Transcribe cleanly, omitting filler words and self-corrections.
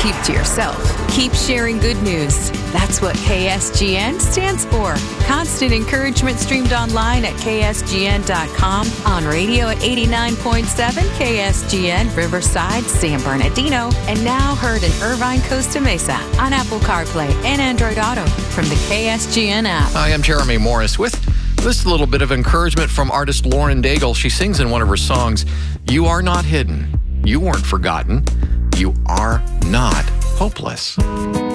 keep to yourself. Keep sharing good news. That's what KSGN stands for. Constant encouragement streamed online at ksgn.com, on radio at 89.7 KSGN Riverside, San Bernardino, and now heard in Irvine, Costa Mesa on Apple CarPlay and Android Auto from the KSGN app. Hi, I'm Jeremy Morris with this little bit of encouragement from artist Lauren Daigle. She sings in one of her songs, "You are not hidden. You weren't forgotten. You are not hopeless."